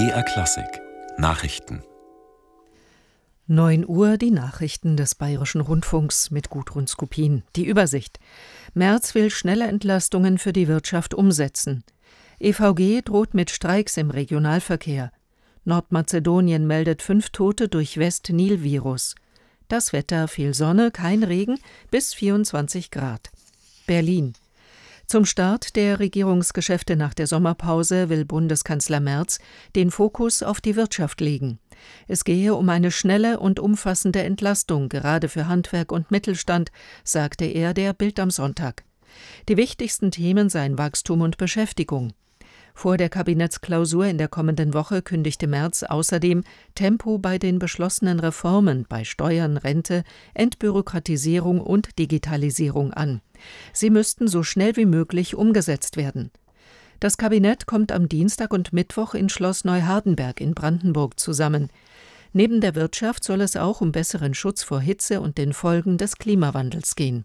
BR Klassik Nachrichten. 9 Uhr, die Nachrichten des Bayerischen Rundfunks mit Gudrun Skopin. Die Übersicht. Merz will schnelle Entlastungen für die Wirtschaft umsetzen. EVG droht mit Streiks im Regionalverkehr. Nordmazedonien meldet 5 Tote durch West-Nil-Virus. Das Wetter: viel Sonne, kein Regen, bis 24 Grad. Berlin. Zum Start der Regierungsgeschäfte nach der Sommerpause will Bundeskanzler Merz den Fokus auf die Wirtschaft legen. Es gehe um eine schnelle und umfassende Entlastung, gerade für Handwerk und Mittelstand, sagte er der Bild am Sonntag. Die wichtigsten Themen seien Wachstum und Beschäftigung. Vor der Kabinettsklausur in der kommenden Woche kündigte Merz außerdem Tempo bei den beschlossenen Reformen bei Steuern, Rente, Entbürokratisierung und Digitalisierung an. Sie müssten so schnell wie möglich umgesetzt werden. Das Kabinett kommt am Dienstag und Mittwoch in Schloss Neuhardenberg in Brandenburg zusammen. Neben der Wirtschaft soll es auch um besseren Schutz vor Hitze und den Folgen des Klimawandels gehen.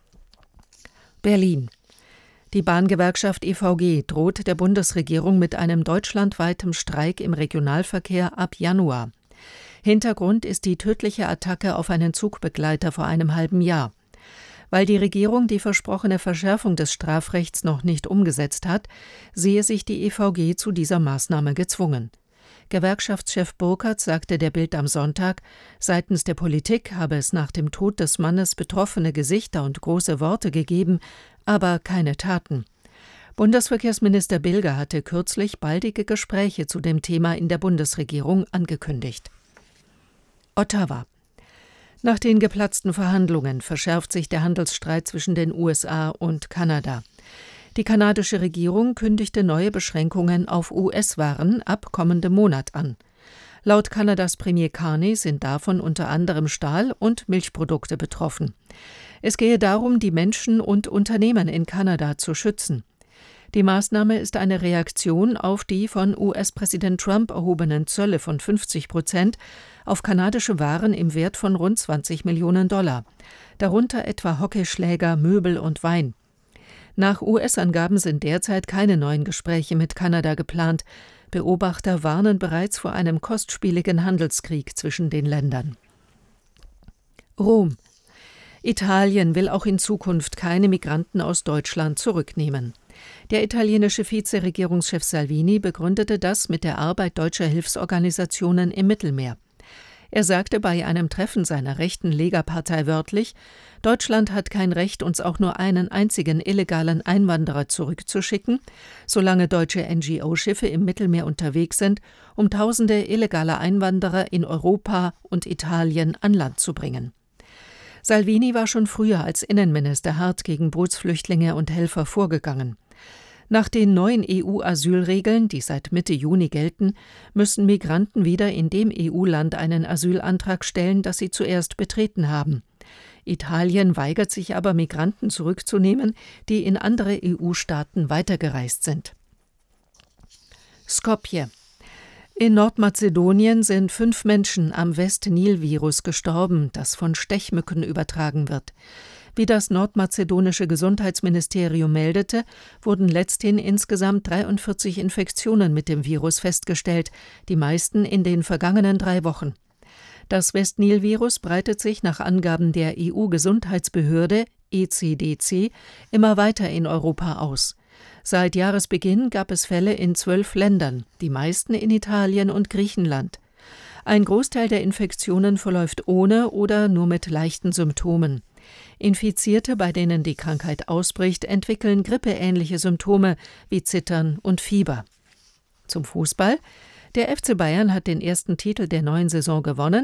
Berlin. Die Bahngewerkschaft EVG droht der Bundesregierung mit einem deutschlandweiten Streik im Regionalverkehr ab Januar. Hintergrund ist die tödliche Attacke auf einen Zugbegleiter vor einem halben Jahr. Weil die Regierung die versprochene Verschärfung des Strafrechts noch nicht umgesetzt hat, sehe sich die EVG zu dieser Maßnahme gezwungen. Gewerkschaftschef Burkhardt sagte der Bild am Sonntag, seitens der Politik habe es nach dem Tod des Mannes betroffene Gesichter und große Worte gegeben, aber keine Taten. Bundesverkehrsminister Bilger hatte kürzlich baldige Gespräche zu dem Thema in der Bundesregierung angekündigt. Ottawa. Nach den geplatzten Verhandlungen verschärft sich der Handelsstreit zwischen den USA und Kanada. Die kanadische Regierung kündigte neue Beschränkungen auf US-Waren ab kommendem Monat an. Laut Kanadas Premier Carney sind davon unter anderem Stahl- und Milchprodukte betroffen. Es gehe darum, die Menschen und Unternehmen in Kanada zu schützen. Die Maßnahme ist eine Reaktion auf die von US-Präsident Trump erhobenen Zölle von 50% auf kanadische Waren im Wert von rund $20 Millionen, darunter etwa Hockeyschläger, Möbel und Wein. Nach US-Angaben sind derzeit keine neuen Gespräche mit Kanada geplant. Beobachter warnen bereits vor einem kostspieligen Handelskrieg zwischen den Ländern. Rom. Italien will auch in Zukunft keine Migranten aus Deutschland zurücknehmen. Der italienische Vizeregierungschef Salvini begründete das mit der Arbeit deutscher Hilfsorganisationen im Mittelmeer. Er sagte bei einem Treffen seiner rechten Lega-Partei wörtlich, Deutschland hat kein Recht, uns auch nur einen einzigen illegalen Einwanderer zurückzuschicken, solange deutsche NGO-Schiffe im Mittelmeer unterwegs sind, um Tausende illegaler Einwanderer in Europa und Italien an Land zu bringen. Salvini war schon früher als Innenminister hart gegen Bootsflüchtlinge und Helfer vorgegangen. Nach den neuen EU-Asylregeln, die seit Mitte Juni gelten, müssen Migranten wieder in dem EU-Land einen Asylantrag stellen, das sie zuerst betreten haben. Italien weigert sich aber, Migranten zurückzunehmen, die in andere EU-Staaten weitergereist sind. Skopje. In Nordmazedonien sind 5 Menschen am West-Nil-Virus gestorben, das von Stechmücken übertragen wird. Wie das nordmazedonische Gesundheitsministerium meldete, wurden letzthin insgesamt 43 Infektionen mit dem Virus festgestellt, die meisten in den vergangenen 3 Wochen. Das West-Nil-Virus breitet sich nach Angaben der EU-Gesundheitsbehörde ECDC immer weiter in Europa aus. Seit Jahresbeginn gab es Fälle in 12 Ländern, die meisten in Italien und Griechenland. Ein Großteil der Infektionen verläuft ohne oder nur mit leichten Symptomen. Infizierte, bei denen die Krankheit ausbricht, entwickeln grippeähnliche Symptome wie Zittern und Fieber. Zum Fußball. Der FC Bayern hat den ersten Titel der neuen Saison gewonnen.